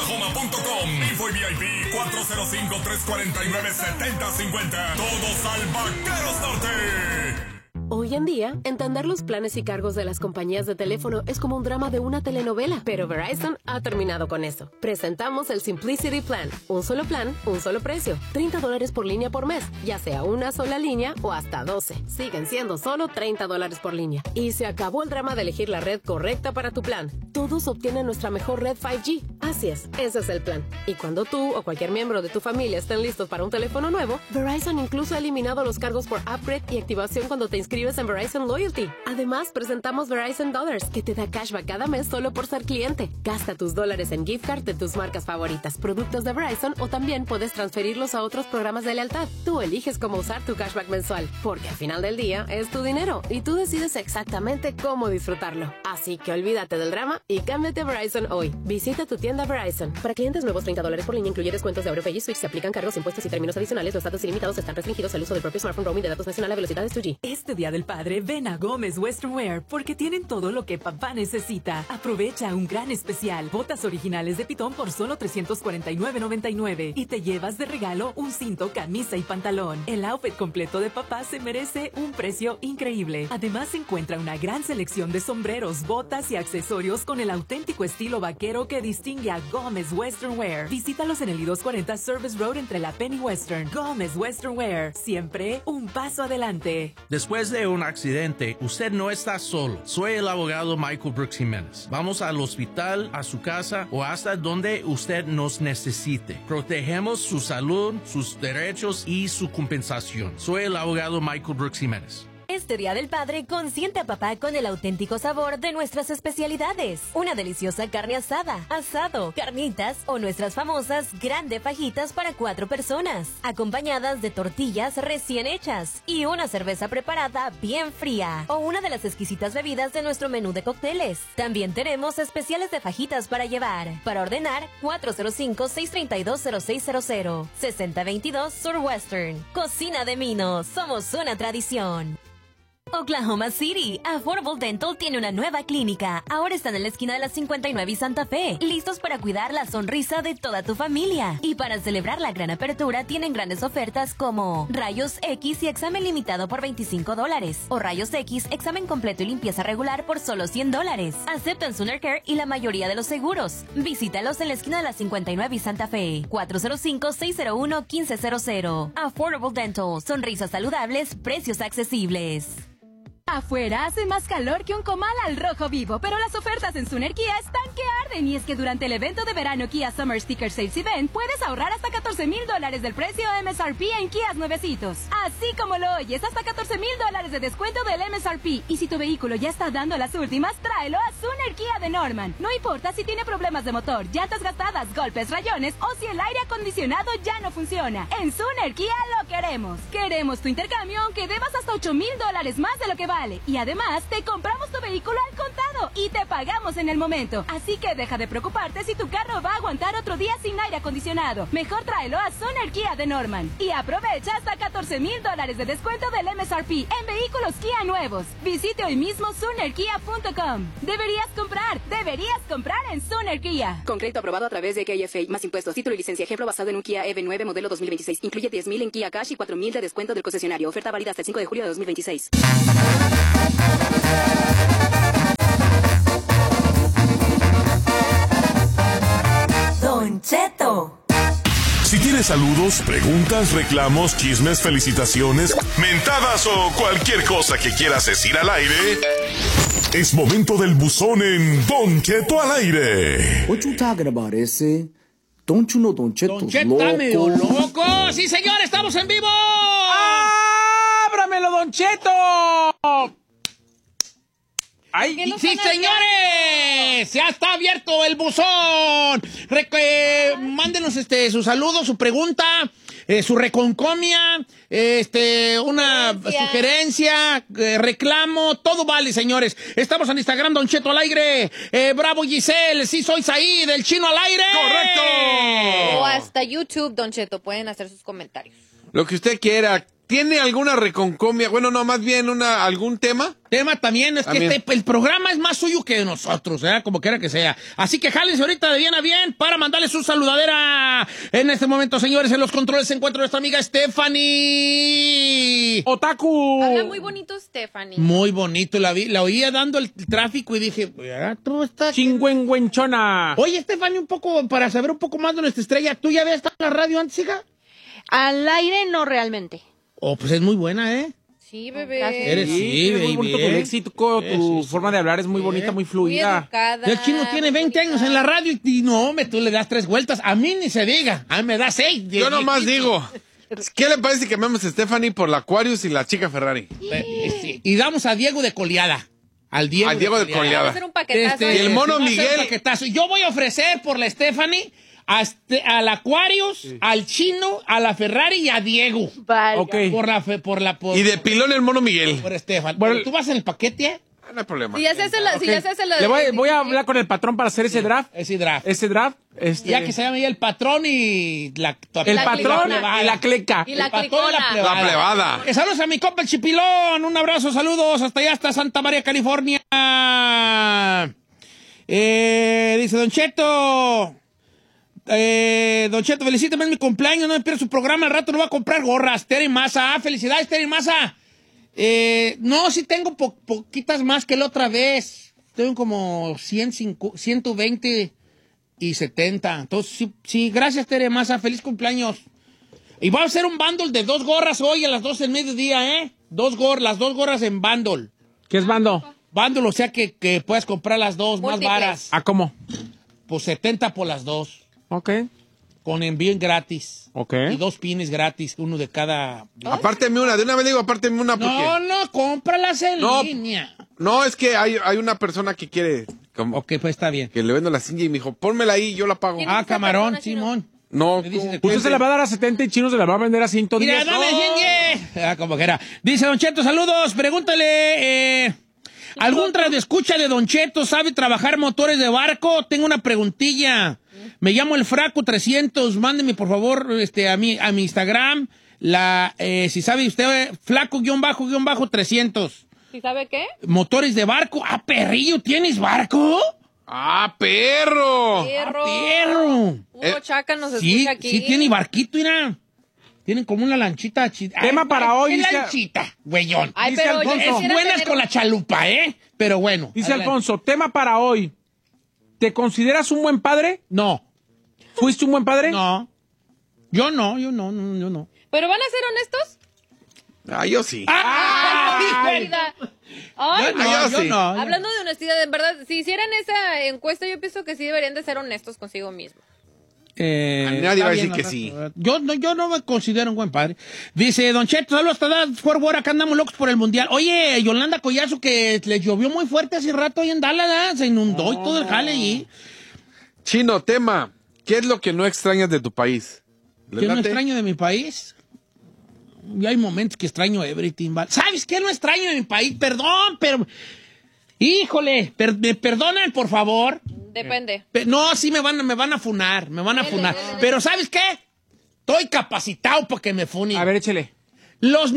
Oklahoma.com. Info y VIP 405-349-7050. Todos al Vaqueros Norte. Hoy en día, entender los planes y cargos de las compañías de teléfono es como un drama de una telenovela, pero Verizon ha terminado con eso. Presentamos el Simplicity Plan. Un solo plan, un solo precio. $30 por línea por mes, ya sea una sola línea o hasta 12. Siguen siendo solo $30 por línea. Y se acabó el drama de elegir la red correcta para tu plan. Todos obtienen nuestra mejor red 5G. Así es, ese es el plan. Y cuando tú o cualquier miembro de tu familia estén listos para un teléfono nuevo, Verizon incluso ha eliminado los cargos por upgrade y activación cuando te inscribes en Verizon Loyalty. Además, presentamos Verizon Dollars, que te da cashback cada mes solo por ser cliente. Gasta tus dólares en gift card de tus marcas favoritas, productos de Verizon, o también puedes transferirlos a otros programas de lealtad. Tú eliges cómo usar tu cashback mensual, porque al final del día es tu dinero y tú decides exactamente cómo disfrutarlo. Así que olvídate del drama y cámbiate a Verizon hoy. Visita tu tienda Verizon. Para clientes nuevos, $30 por línea, incluye descuentos de AuroPay y Switch. Se aplican cargos, impuestos y términos adicionales. Los datos ilimitados están restringidos al uso del propio smartphone. Roaming de datos nacional a velocidades 2G. Este Día del Padre, ven a Gómez Western Wear porque tienen todo lo que papá necesita. Aprovecha un gran especial. Botas originales de pitón por solo $349.99 y te llevas de regalo un cinto, camisa y pantalón. El outfit completo de papá se merece un precio increíble. Además, encuentra una gran selección de sombreros, botas y accesorios con el auténtico estilo vaquero que distingue a Gómez Western Wear. Visítalos en el I-240 Service Road entre la Penn y Western. Gómez Western Wear, siempre un paso adelante. Después de un accidente, usted no está solo. Soy el abogado Michael Brooks Jiménez. Vamos al hospital, a su casa o hasta donde usted nos necesite. Protegemos su salud, sus derechos y su compensación. Soy el abogado Michael Brooks Jiménez. Este Día del Padre, consiente a papá con el auténtico sabor de nuestras especialidades. Una deliciosa carne asada, asado, carnitas o nuestras famosas grande fajitas para 4 personas, acompañadas de tortillas recién hechas y una cerveza preparada bien fría o una de las exquisitas bebidas de nuestro menú de cócteles. También tenemos especiales de fajitas para llevar. Para ordenar, 405-632-0600, 6022 Sur Western. Cocina de Minos, somos una tradición. Oklahoma City, Affordable Dental tiene una nueva clínica. Ahora están en la esquina de la 59 y Santa Fe, listos para cuidar la sonrisa de toda tu familia. Y para celebrar la gran apertura, tienen grandes ofertas como rayos X y examen limitado por $25, o rayos X, examen completo y limpieza regular por solo $100. Aceptan Sooner Care y la mayoría de los seguros. Visítalos en la esquina de la 59 y Santa Fe, 405-601-1500. Affordable Dental, sonrisas saludables, precios accesibles. Afuera hace más calor que un comal al rojo vivo, pero las ofertas en Sooner Kia están que arden. Y es que durante el evento de verano Kia Summer Sticker Sales Event puedes ahorrar hasta $14,000 del precio MSRP en Kias nuevecitos. Así como lo oyes, hasta $14,000 de descuento del MSRP. Y si tu vehículo ya está dando las últimas, tráelo a Sooner Kia de Norman. No importa si tiene problemas de motor, llantas gastadas, golpes, rayones o si el aire acondicionado ya no funciona. En Sooner Kia lo queremos. Queremos tu intercambio aunque debas hasta $8,000 más de lo que vale. Y además, te compramos tu vehículo al contado y te pagamos en el momento. Así que deja de preocuparte si tu carro va a aguantar otro día sin aire acondicionado. Mejor tráelo a Sooner Kia de Norman. Y aprovecha hasta $14,000 de descuento del MSRP en vehículos Kia nuevos. Visite hoy mismo SoonerKia.com. Deberías comprar en Sooner Kia. Con crédito aprobado a través de KFA, más impuestos, título y licencia. Ejemplo basado en un Kia EV9 modelo 2026. Incluye $10,000 en Kia Cash y $4,000 de descuento del concesionario. Oferta válida hasta el 5 de julio de 2026. Don Cheto. Si tienes saludos, preguntas, reclamos, chismes, felicitaciones, mentadas o cualquier cosa que quieras decir al aire, es momento del buzón en Don Cheto al aire. What you talking about, ese? Don't you know Don Cheto's Don Cheto está medio loco. Sí, señor, estamos en vivo. ¡Ábramelo, Don Cheto! Ay, sí, señores, ya está abierto el buzón. Mándenos su saludo, su pregunta, su reconcomia, una sugerencia, reclamo, todo vale, señores. Estamos en Instagram, Don Cheto al aire. Bravo, Giselle, sí soy Saí, del Chino al aire. ¡Correcto! O hasta YouTube, Don Cheto, pueden hacer sus comentarios. Lo que usted quiera. ¿Tiene alguna reconcomia? Bueno, no, más bien algún tema. Tema también, es También. que el programa es más suyo que de nosotros, como quiera que sea. Así que jálense ahorita de bien a bien para mandarle su saludadera. En este momento, señores, en los controles se encuentra nuestra amiga Stephanie. ¡Otaku! Habla muy bonito, Stephanie. Muy bonito, la oía dando el tráfico y dije, tú estás... ¡Chingüengüenchona! Oye, Stephanie, un poco, para saber un poco más de nuestra estrella, ¿tú ya habías estado en la radio antes, hija? Al aire no realmente. Oh, pues es muy buena, ¿eh? Sí, bebé. Eres sí, es muy baby. bonito tu léxico, tu forma de hablar es muy bonita, muy Muy fluida. educada. El chino tiene 20 años en la radio y no, tú le das 3 vueltas. A mí ni se diga. A mí me da 6. Yo nomás digo, ¿qué le parece que llamemos a Stephanie por la Aquarius y la chica Ferrari? Sí. Y damos a Diego de Coleada. Al Diego de Coleada. Vamos a hacer un paquetazo. Y el mono va a ser Miguel. un paquetazo. Yo voy a ofrecer por la Stephanie al Aquarius, al Chino, a la Ferrari y a Diego. Vale. Ok. Y de pilón el mono Miguel. Por Stephanie. Bueno, ¿Tú vas en el paquete? No hay problema. Si ya se hace la... Si ya se hace la Voy a hablar con el patrón para hacer ese draft. Ese draft. Ese draft. Ya que se llama ahí el patrón y la... El patrón plebada. y la cleca. Y la El patrón y clicona. La plebada. Saludos a mi compa el Chipilón. Un abrazo, saludos. Hasta allá, hasta Santa María, California. Dice Don Cheto. Don Cheto, felicítame, es mi cumpleaños. No me pierdo su programa. Al rato no voy a comprar gorras. Terry Massa. Felicidades, Terry Massa. No, sí tengo poquitas más que la otra vez. Tengo como 120 y 70. Entonces, sí, gracias, Tere Massa. Feliz cumpleaños. Y voy a hacer un bundle de 2 gorras hoy a las 12 del mediodía, ¿eh? Las 2 gorras en bundle. ¿Qué es bando? Bundle, o sea que puedes comprar las 2 más Múltiples. varas. ¿A cómo? Pues 70 por las 2. Ok. Con envío gratis. Ok. Y 2 pines gratis, uno de cada. Apárteme una, de una vez digo, apárteme una porque... No, cómpralas en línea. No, es que hay una persona que quiere... Ok, pues está bien. Que le vendo la silla y me dijo, pónmela ahí, yo la pago. Ah, camarón, Simón. No, Usted se la va a dar a 70 y Chino se la va a vender a 110. Mira, dame 100. Como que era. Dice Don Cheto, saludos. Pregúntale, ¿algún radioescucha de Don Cheto sabe trabajar motores de barco? Tengo una preguntilla. Me llamo el Fraco 300. Mándeme, por favor, a mi Instagram. Si sabe usted, Flaco-300. ¿Sí sabe qué? Motores de barco. Ah, perrillo, ¿tienes barco? ¡Ah, perro! Perro. Puro chaca nos Sí, escucha aquí. sí tiene barquito, mira. Tienen como una lanchita. Tema para hoy, ¿Qué dice- lanchita, güeyón? Ay, Dice pero Alfonso. yo Es quisiera buenas tener con la chalupa, ¿eh? Pero bueno. Dice adelante. Alfonso, tema para hoy. ¿Te consideras un buen padre? No. ¿Fuiste un buen padre? No. Yo no. ¿Pero van a ser honestos? Ah, yo sí. Ay, yo sí. Hablando de honestidad, en verdad, si hicieran esa encuesta, yo pienso que sí deberían de ser honestos consigo mismos. Nadie va a decir que sí. Yo no me considero un buen padre. Dice Don Cheto, saludos hasta Dallas, Fort Worth, acá andamos locos por el Mundial. Oye, Yolanda Collazo, que le llovió muy fuerte hace rato ahí en Dallas, ¿verdad? Se inundó y todo el jale allí. Chino, tema. ¿Qué es lo que no extrañas de tu país? ¿Le ¿Qué no late? extraño de mi país? Y hay momentos que extraño everything, ¿vale? ¿Sabes qué no extraño de mi país? Perdón, pero... Híjole, ¿me perdonan, por favor? Depende. No, sí me van a funar, Dele. Pero ¿sabes qué? Estoy capacitado para que me funen. A ver, échele. Los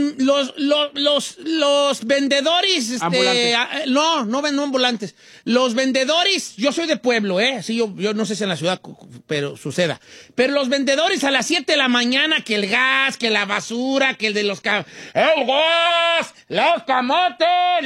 vendedores, Ambulantes. no ambulantes. Los vendedores, yo soy de pueblo, sí, yo no sé si en la ciudad, pero suceda. Pero los vendedores a las 7 de la mañana, que el gas, que la basura, que el de los el gas, los camotes,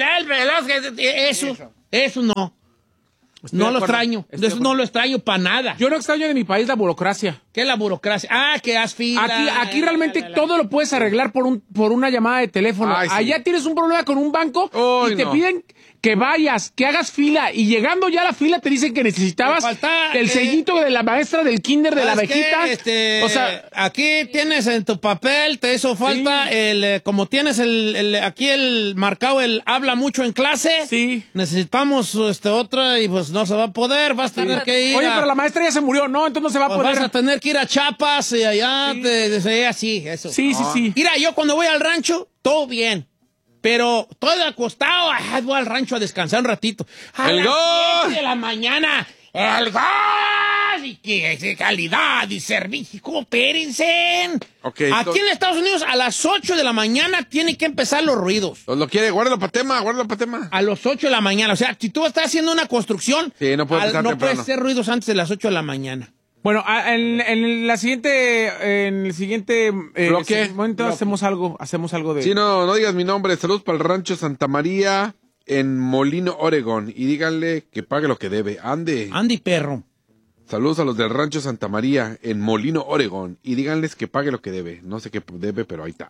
eso no. Estoy No de lo acuerdo. extraño. Estoy de Eso acuerdo. no lo extraño para nada. Yo no extraño de mi país la burocracia. ¿Qué es la burocracia? Que haz fila. Aquí realmente todo lo puedes arreglar por una llamada de teléfono. Ay, sí. Allá tienes un problema con un banco Uy, y te no. piden que vayas, que hagas fila, y llegando ya a la fila te dicen que necesitabas Me falta, el sellito de la maestra del kinder de la ¿Sabes abejita. qué? O sea, aquí tienes en tu papel, te hizo falta como tienes aquí el marcado, el habla mucho en clase. Sí. Necesitamos otra y pues no se va a poder, vas a tener que ir oye, pero la maestra ya se murió, no, entonces no se va a pues poder. vas a tener que ir a Chiapas y allá así, eso. Sí. Mira, yo cuando voy al rancho, todo bien. Pero todo acostado, voy al rancho a descansar un ratito. A ¡El las gas! 7 de la mañana, ¡el gas! y que calidad y servicio. Coopérense. Okay, aquí en Estados Unidos a las 8 de la mañana tienen que empezar los ruidos. Lo quiere, guárdalo para tema. A las 8 de la mañana. O sea, si tú estás haciendo una construcción, sí, no puedes hacer ruidos antes de las 8 de la mañana. Bueno, en el siguiente momento hacemos algo de... Sí, no digas mi nombre. Saludos para el Rancho Santa María en Molino, Oregón. Y díganle que pague lo que debe. Andy, perro. Saludos a los del Rancho Santa María en Molino, Oregón. Y díganles que pague lo que debe. No sé qué debe, pero ahí está.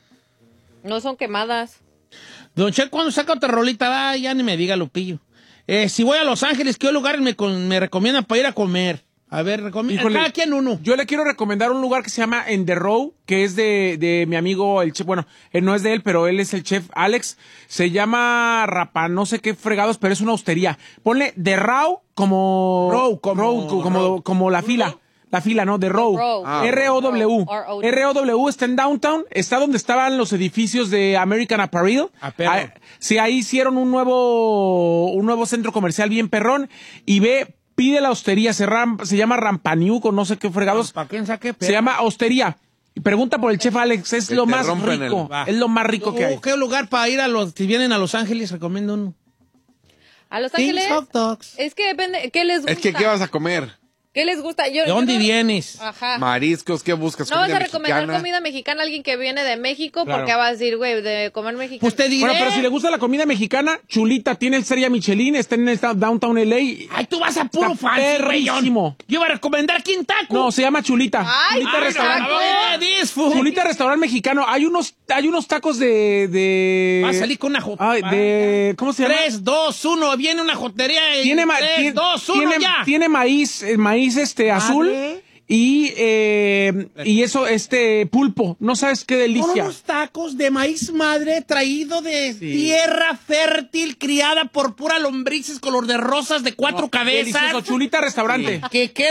No son quemadas. Don Che, cuando saca otra rolita, ya ni me diga, Lupillo. Si voy a Los Ángeles, ¿qué lugares me recomiendan para ir a comer? A ver, cada quien uno. Yo le quiero recomendar un lugar que se llama En The Row, que es de mi amigo, el chef. Bueno, no es de él, pero él es el chef Alex. Se llama Rapa, no sé qué fregados, pero es una hostería. Ponle The Row como la fila. La fila, ¿no? The Row. R-O-W. R-O-W está en Downtown. Está donde estaban los edificios de American Apparel. Sí, ahí hicieron un nuevo centro comercial bien perrón. Y pide la hostería, se llama Rampaniuco, no sé qué fregados. Se llama hostería. Y pregunta por el chef Alex, es lo más rico. Es lo más rico que hay. ¿Qué lugar para ir si vienen a Los Ángeles? Recomiendo uno. ¿A Los Ángeles? Hot dogs. Es que depende, ¿qué les gusta? Es que, ¿qué vas a comer? ¿Qué les gusta? ¿De dónde vienes? Ajá. Mariscos, ¿qué buscas? No vas a recomendar comida mexicana a alguien que viene de México, porque vas a decir, güey, de comer mexicano. Pues te diré. Bueno, pero si le gusta la comida mexicana, Chulita tiene el Estrella Michelin, está en el Downtown LA. Ay, tú vas a puro fancy. Yo iba a recomendar Quintaco. No, se llama Chulita. Chulita Restaurante. Chulita Restaurante Mexicano. Hay unos tacos de... Va a salir con una jotería. ¿Cómo se llama? 3, 2, 1, viene una jotería. 3, 2, 1, ya. Tiene maíz azul. Y eso, pulpo. No sabes qué delicia. Son unos tacos de maíz madre traído de tierra fértil, criada por pura lombrices color de rosas de 4 cabezas. Delicioso. Chulita Restaurante.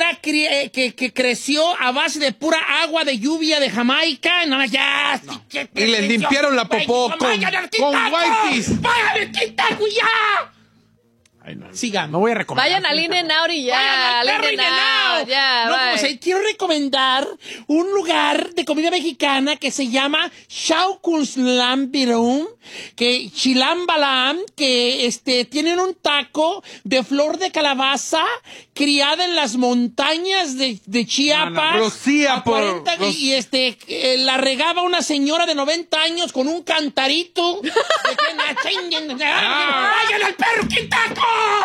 Que creció a base de pura agua de lluvia de Jamaica. No, ya. No. Y les limpiaron la popó con whiteys. ¡Váyame, Quintaco, ya! Sigan. No voy a recomendar. Vayan al In-N-Out y ya. Vayan al In-N-Out. Ya, no, pues, quiero recomendar un lugar de comida mexicana que se llama Shaukunslambirum, que Chilambalam, que tienen un taco de flor de calabaza criada en las montañas de Chiapas. Y la regaba una señora de 90 años con un cantarito. ¡Vayan al perro, Quintaco!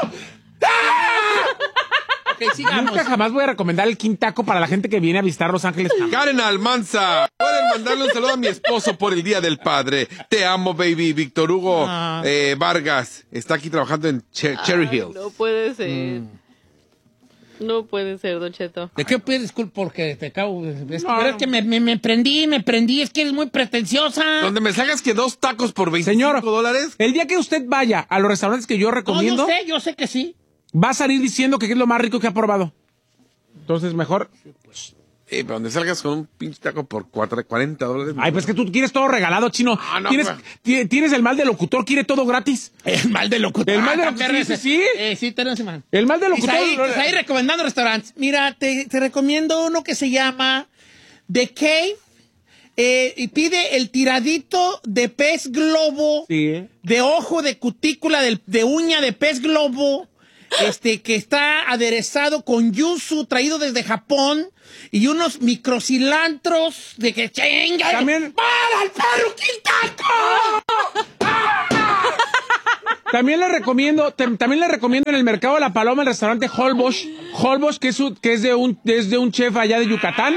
Okay, nunca jamás voy a recomendar el Quintaco para la gente que viene a visitar Los Ángeles. Karen Almanza, pueden mandarle un saludo a mi esposo por el Día del Padre. Te amo, baby. Víctor Hugo Vargas está aquí trabajando en Cherry Hills. No puede ser. No puede ser, Don Cheto. ¿De qué pides disculpa? Porque te acabo pero es que me prendí, es que eres muy pretenciosa. Donde me salgas que 2 tacos por $25. El día que usted vaya a los restaurantes que yo recomiendo... No, yo sé que sí. Va a salir diciendo que es lo más rico que ha probado. Entonces, mejor... pero donde salgas con un pinche taco por $40. Ay, pues que tú quieres todo regalado, chino. Tienes el mal de locutor, quiere todo gratis. El mal de locutor. El mal de locutor, sí. Sí, tenés, man. El mal de locutor. Isaí recomendando restaurantes. Mira, te recomiendo uno que se llama The Cave. Y pide el tiradito de pez globo. Sí. De ojo de cutícula de uña de pez globo. Que está aderezado con yuzu traído desde Japón y unos microcilantros de que chinga. También ¡para el perro Quintaco! También le recomiendo en el Mercado de la Paloma el restaurante Holbox, que es de un chef allá de Yucatán.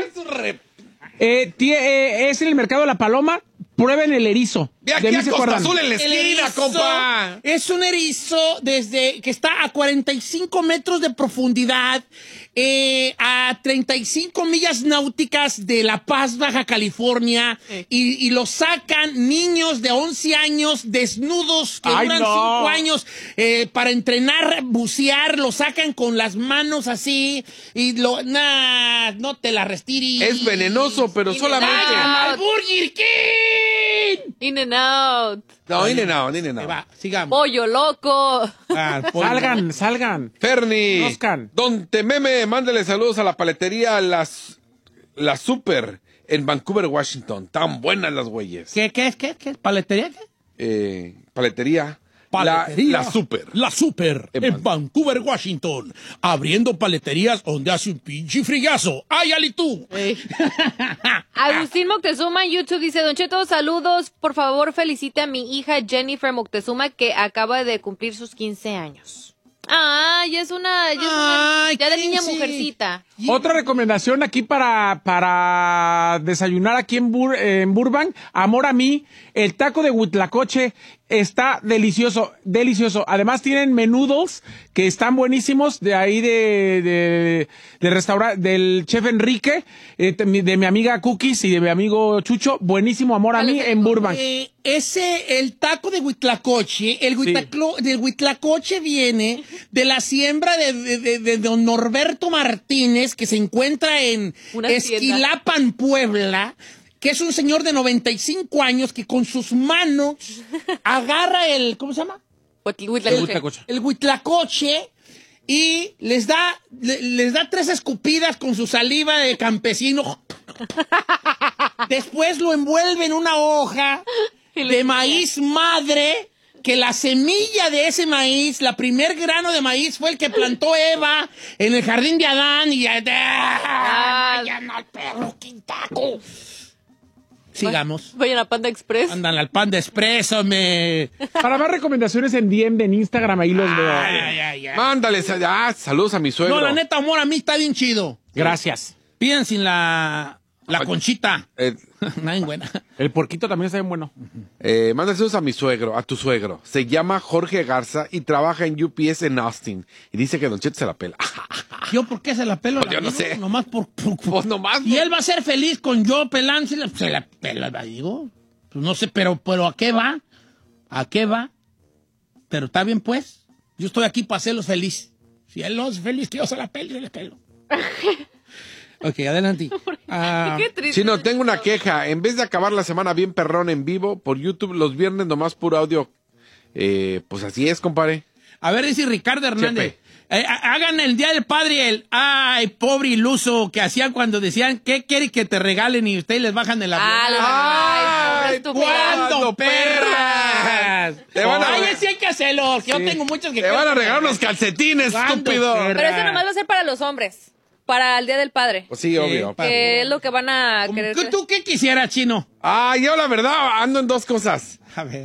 Es en el Mercado de la Paloma. Prueben el erizo. Ve aquí a Costa Azul en la esquina, compa. Es un erizo que está a 45 metros de profundidad, a 35 millas náuticas de La Paz, Baja California, y lo sacan niños de 11 años desnudos que duran 5 años para entrenar, bucear, lo sacan con las manos así, y no te la restires. Es venenoso, pero solamente... ¡Al Burger King! In and Out. No, In-N-Out. Va, sigamos. Pollo Loco. Salgan. Fernie. Conozcan. Don Tememe, mándale saludos a la paletería La Super en Vancouver, Washington. Tan buenas las güeyes. ¿Qué es? ¿Paletería qué? Paletería. Paletería. La Super. La Super en Vancouver, Washington. Abriendo paleterías donde hace un pinche frillazo. ¡Ay, Ali tú! Agustín Moctezuma en YouTube dice, Don Cheto, saludos. Por favor, felicite a mi hija Jennifer Moctezuma que acaba de cumplir sus 15 años. Ah, ya de niña mujercita. Otra recomendación aquí para desayunar aquí en Burbank. Amor a mí, el taco de huitlacoche está delicioso. Además tienen menudos que están buenísimos de ahí de restaurante del chef Enrique, de mi amiga Cookies y de mi amigo Chucho. Buenísimo, Amor a mí en Burbank. El taco de huitlacoche, del huitlacoche viene de la siembra de don Norberto Martínez, que se encuentra en Esquilapan, Puebla, que es un señor de 95 años que con sus manos agarra ¿cómo se llama? El huitlacoche y les da 3 escupidas con su saliva de campesino. Después lo envuelve en una hoja de maíz madre, que la semilla de ese maíz, la primer grano de maíz fue el que plantó Eva en el jardín de Adán y ya no, perro, qué taco. Sigamos. Vayan a Panda Express. Andan al Panda Express, hombre. Para más recomendaciones en DM, en Instagram, ahí los veo. Mándale saludos a mi suegro. No, la neta, Amor a mí está bien chido. Gracias. Pidan sin la conchita. Nada buena. El porquito también está bien bueno. Mándale saludos a tu suegro. Se llama Jorge Garza y trabaja en UPS en Austin. Y dice que Don Cheto se la pela. ¿Yo por qué se la pelo? Pues yo no sé. Nomás por Pues nomás. Y él va a ser feliz con yo pelando. Se la pela, digo. Pues no sé, pero ¿a qué va? ¿A qué va? Pero está bien, pues. Yo estoy aquí para hacerlos feliz. Si él no es feliz, que yo se la pelo, yo le pelo. Ok, adelante. Qué triste. Chino, tengo una queja. En vez de acabar la semana bien perrón en vivo por YouTube, los viernes nomás puro audio. Pues así es, compadre. A ver, dice Ricardo Hernández. Hagan el Día del Padre ay, pobre iluso, que hacían cuando decían, ¿qué quiere que te regalen? Y ustedes les bajan el avión. ¡Ay, ¿cuándo, perras? Ay, sí hay que hacerlo. Yo tengo muchos que... Te van a regalar unos calcetines, estúpido. Pero eso nomás va a ser para los hombres. Para el Día del Padre. Pues sí, obvio. Que es lo que van a querer. ¿Tú qué quisieras, Chino? Yo la verdad ando en 2 cosas. A ver.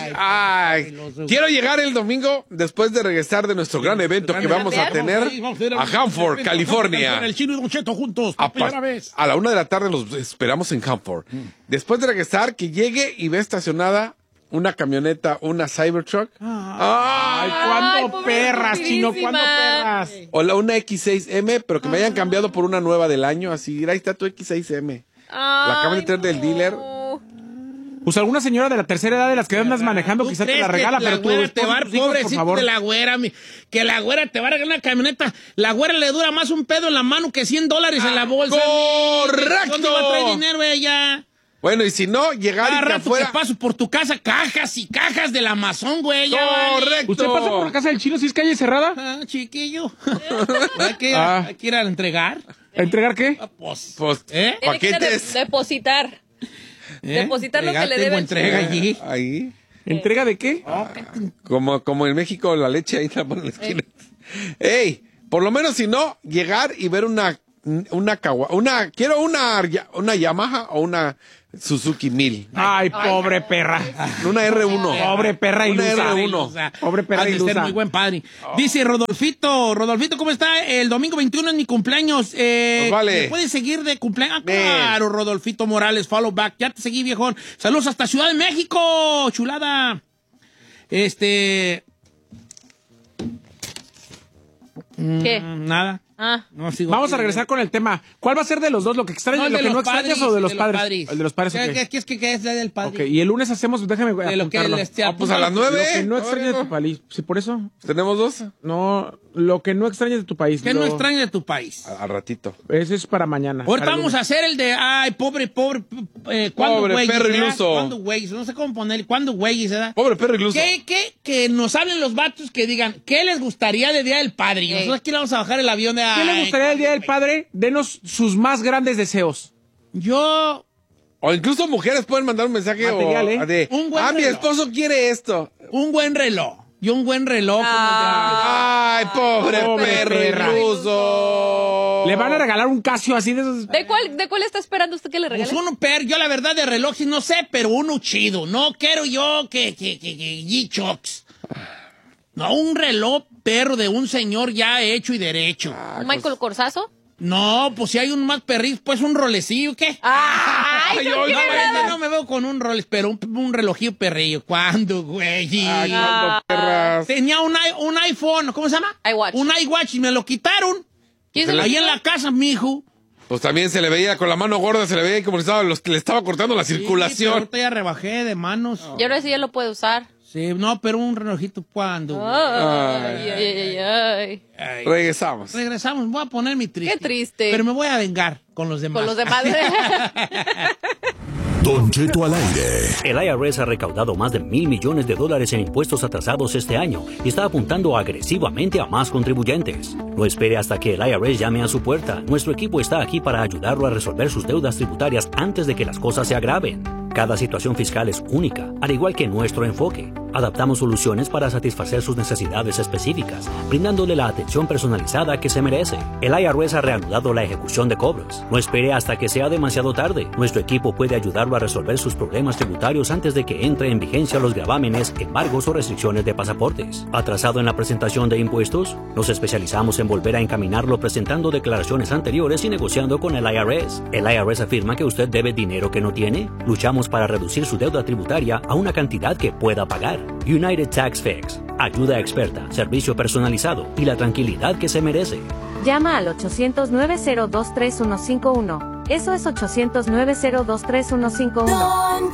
Quiero llegar el domingo después de regresar de nuestro gran evento que vamos a tener a Hanford, California. El Chino y Don Cheto juntos. A la 1:00 p.m. los esperamos en Hanford. Después de regresar, que llegue y ve estacionada una camioneta, una Cybertruck. Ay, ¿cuándo perras, Chino? ¿Cuándo perras? O una X6M, pero que me hayan cambiado por una nueva del año. Así, ahí está tu X6M. La acaban de traer del dealer. Pues alguna señora de la tercera edad de las que andas manejando quizás te la regala, pero tú te va a pobrecito de la güera, que la güera te va a regalar una camioneta. La güera le dura más un pedo en la mano que $100 en la bolsa. ¡Correcto! ¿Dónde va a traer dinero ella? Bueno, y si no, llegar y que afuera... que paso por tu casa, cajas y cajas del Amazon, güey. ¡Correcto! ¿Usted pasa por la casa del Chino si es calle cerrada? Chiquillo. Hay que ir a entregar. ¿A entregar qué? Pues paquetes. Depositar. Depositar lo que le deben. Entrega allí. Ahí. ¿Entrega de qué? Como en México la leche ahí la ponen en la esquina. Ey, por lo menos si no, llegar y ver quiero una Yamaha o una Suzuki 1000. Ay, pobre perra. Una R1. Pobre perra ilusa. R1. Pobre perra ilusa. Ser muy buen padre. Dice Rodolfito, ¿cómo está? El domingo 21 es mi cumpleaños. Vale. ¿Me puedes seguir de cumpleaños? Claro, Rodolfito Morales, follow back. Ya te seguí, viejón. Saludos hasta Ciudad de México, chulada. ¿Qué? Nada. No, vamos a regresar con el tema. ¿Cuál va a ser de los dos? ¿Lo que extrañas, lo que no extrañas o de los padres? El de los padres. ¿Qué es la del padre? Okay. Y el lunes hacemos, déjame de lo que apuntarlo. Pues a las 9. Lo que no extrañas de tu país. Sí, por eso. ¿Tenemos 2? No, Lo que no extrañas de tu país. ¿Qué no extrañas de tu país? Al ratito. Ese es para mañana. Ahorita vamos a hacer el de, ay, pobre, pobre perro iluso. ¿Cuándo güeyes? No sé cómo poner, ¿cuándo güeyes, verdad? Pobre perro iluso. Que nos hablen los vatos que digan, ¿qué les gustaría de Día del Padre? Y nosotros aquí vamos a bajar el avión de... ¿Qué les gustaría del Día del Padre? Denos sus más grandes deseos. Yo... O incluso mujeres pueden mandar un mensaje de, mi esposo quiere esto. Un buen reloj. Y un buen reloj. Ay, pobre perro iluso. Le van a regalar un Casio así de esos. ¿De cuál está esperando usted que le regale? Pues uno, yo la verdad de relojes no sé, pero uno chido. No quiero yo que G-Shocks. No, un reloj perro de un señor ya hecho y derecho. ¿Un Michael Corsazo? No, pues si hay un más perrito, pues un rolecillo, ¿qué? ¡Ay, no me veo con un Rolex, pero un relojillo perrillo. ¿Cuándo, güey? ¿Cuándo, perras? Tenía un iPhone, ¿cómo se llama? iWatch. Un iWatch y me lo quitaron. ¿Quién se lo Ahí quitó? en la casa, mijo. Pues también se le veía con la mano gorda, se le veía como que le estaba cortando la circulación. Sí, pero ahorita ya rebajé de manos. Y ahora sí ya lo puede usar. Sí, no, pero un relojito, ¿cuándo? Ay. Regresamos. Voy a poner mi triste. Qué triste. Pero me voy a vengar con los demás. Con los demás. Don Cheto al aire. El IRS ha recaudado más de $1,000 millones en impuestos atrasados este año y está apuntando agresivamente a más contribuyentes. No espere hasta que el IRS llame a su puerta. Nuestro equipo está aquí para ayudarlo a resolver sus deudas tributarias antes de que las cosas se agraven. Cada situación fiscal es única, al igual que nuestro enfoque. Adaptamos soluciones para satisfacer sus necesidades específicas, brindándole la atención personalizada que se merece. El IRS ha reanudado la ejecución de cobros. No espere hasta que sea demasiado tarde. Nuestro equipo puede ayudarlo a resolver sus problemas tributarios antes de que entre en vigencia los gravámenes, embargos o restricciones de pasaportes. ¿Atrasado en la presentación de impuestos? Nos especializamos en volver a encaminarlo presentando declaraciones anteriores y negociando con el IRS. ¿El IRS afirma que usted debe dinero que no tiene? Luchamos para reducir su deuda tributaria a una cantidad que pueda pagar. United Tax Fix. Ayuda experta, servicio personalizado y la tranquilidad que se merece. Llama al 800-902-3151. Eso es 800-902-3151.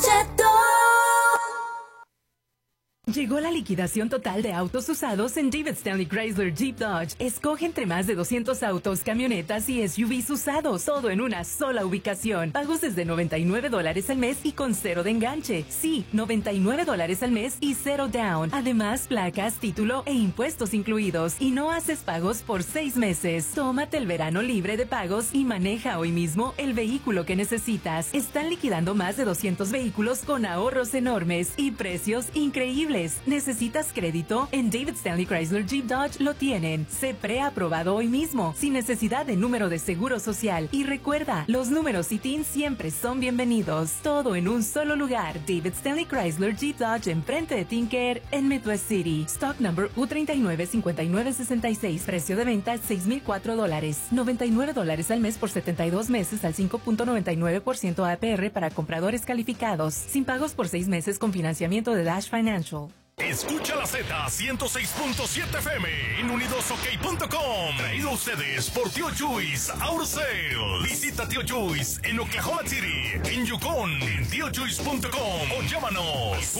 Llegó la liquidación total de autos usados en David Stanley Chrysler Jeep Dodge. Escoge entre más de 200 autos, camionetas y SUVs usados, todo en una sola ubicación. Pagos desde $99 al mes y con 0 de enganche. Sí, $99 al mes y 0 down. Además, placas, título e impuestos incluidos. Y no haces pagos por 6 meses. Tómate el verano libre de pagos y maneja hoy mismo el vehículo que necesitas. Están liquidando más de 200 vehículos con ahorros enormes y precios increíbles. ¿Necesitas crédito? En David Stanley Chrysler Jeep Dodge lo tienen. Sé preaprobado hoy mismo, sin necesidad de número de seguro social. Y recuerda, los números CITIN siempre son bienvenidos. Todo en un solo lugar. David Stanley Chrysler Jeep Dodge enfrente de Tinker en Midwest City. Stock number U395966. Precio de venta $6,004. $99 al mes por 72 meses al 5.99% APR para compradores calificados. Sin pagos por 6 meses con financiamiento de Dash Financial. Escucha la Z 106.7 FM en unidosok.com. Traído a ustedes por Tío Chuys Auto Sales. Visita Tío Chuys en Oklahoma City, en Yukon, en tiochuys.com o llámanos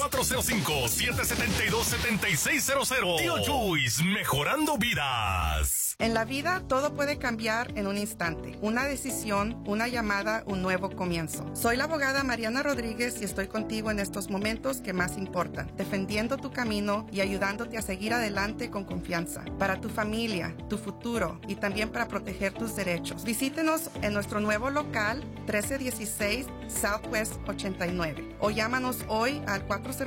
405-772-7600. Tío Chuys, mejorando vidas. En la vida todo puede cambiar en un instante. Una decisión, una llamada, un nuevo comienzo. Soy la abogada Mariana Rodríguez y estoy contigo en estos momentos que más importan, defendiendo tu camino y ayudándote a seguir adelante con confianza. Para tu familia, tu futuro y también para proteger tus derechos. Visítenos en nuestro nuevo local 1316 Southwest 89 o llámanos hoy al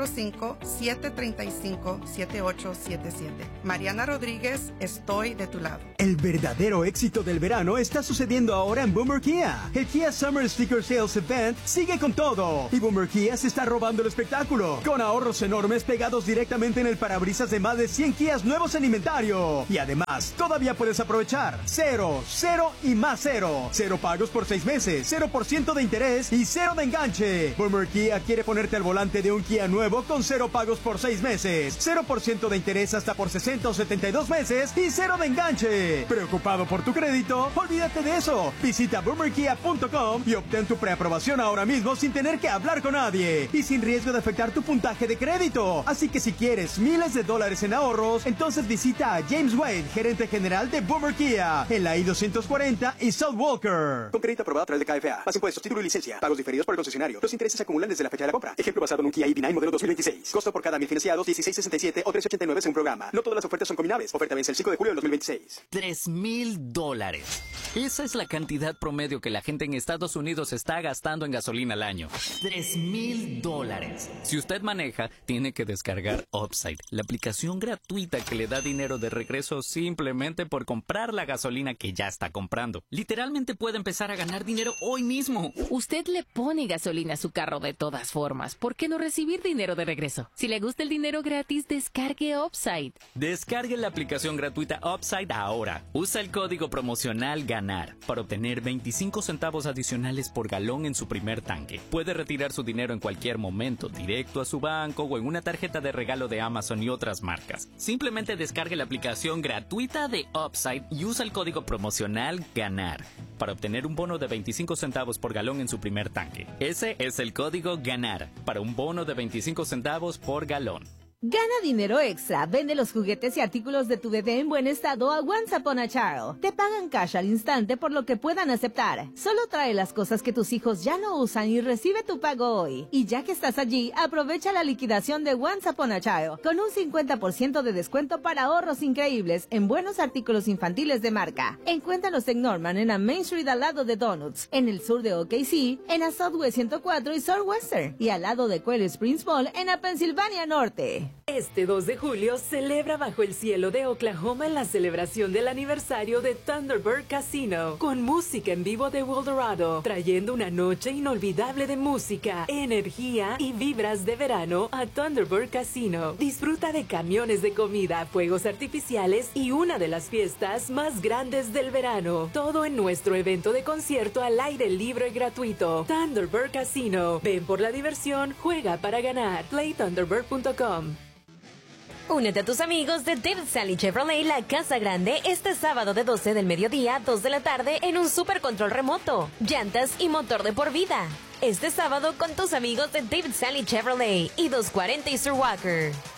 405-735-7877. Mariana Rodríguez, estoy de tu lado. El verdadero éxito del verano está sucediendo ahora en Boomer Kia. El Kia Summer Sticker Sales Event sigue con todo y Boomer Kia se está robando el espectáculo con ahorros enormes pegados directamente en el parabrisas de más de 100 Kias nuevos en inventario. Y además, todavía puedes aprovechar 0, 0 y más 0. 0 pagos por 6 meses, 0% de interés y 0 de enganche. Boomer Kia quiere ponerte al volante de un Kia nuevo con 0 pagos por 6 meses, 0% de interés hasta por 60 o 72 meses y 0 de enganche. noche. ¿Preocupado por tu crédito? Olvídate de eso. Visita boomerkia.com y obtén tu preaprobación ahora mismo sin tener que hablar con nadie y sin riesgo de afectar tu puntaje de crédito. Así que si quieres miles de dólares en ahorros, entonces visita a James Wade, gerente general de Boomer Kia, en la I-240 y South Walker. Con crédito aprobado a través de KFA. Más impuestos, título y licencia. Pagos diferidos por el concesionario. Los intereses se acumulan desde la fecha de la compra. Ejemplo basado en un Kia EV9 modelo 2026. Costo por cada 1000 financiados, $16.67 o $3.89 según programa. No todas las ofertas son combinables. Oferta vence el 5 de julio del 2026. $3,000. Esa es la cantidad promedio que la gente en Estados Unidos está gastando en gasolina al año. $3,000. Si usted maneja, tiene que descargar Upside, la aplicación gratuita que le da dinero de regreso simplemente por comprar la gasolina que ya está comprando. Literalmente puede empezar a ganar dinero hoy mismo. Usted le pone gasolina a su carro de todas formas. ¿Por qué no recibir dinero de regreso? Si le gusta el dinero gratis, descargue Upside. Descargue la aplicación gratuita Upside ahora. Usa el código promocional GANAR para obtener 25 centavos adicionales por galón en su primer tanque. Puede retirar su dinero en cualquier momento, directo a su banco o en una tarjeta de regalo de Amazon y otras marcas. Simplemente descargue la aplicación gratuita de Upside y usa el código promocional GANAR para obtener un bono de 25 centavos por galón en su primer tanque. Ese es el código GANAR para un bono de 25 centavos por galón. Gana dinero extra. Vende los juguetes y artículos de tu bebé en buen estado a Once Upon a Child. Te pagan cash al instante por lo que puedan aceptar. Solo trae las cosas que tus hijos ya no usan y recibe tu pago hoy. Y ya que estás allí, aprovecha la liquidación de Once Upon a Child con un 50% de descuento para ahorros increíbles en buenos artículos infantiles de marca. Encuéntralos en Norman, en la Main Street al lado de Donuts, en el sur de OKC, en la Southwest 104 y Southwestern, y al lado de Coral Springs Mall en la Pensilvania Norte. Este 2 de julio celebra bajo el cielo de Oklahoma la celebración del aniversario de Thunderbird Casino, con música en vivo de Wildorado, trayendo una noche inolvidable de música, energía y vibras de verano a Thunderbird Casino. Disfruta de camiones de comida, fuegos artificiales y una de las fiestas más grandes del verano. Todo en nuestro evento de concierto al aire libre y gratuito. Thunderbird Casino. Ven por la diversión, juega para ganar. PlayThunderbird.com. Únete a tus amigos de David Sally Chevrolet La Casa Grande este sábado de 12 del mediodía a 2 de la tarde en un super control remoto, llantas y motor de por vida. Este sábado con tus amigos de David Sally Chevrolet y 240 Easter Walker.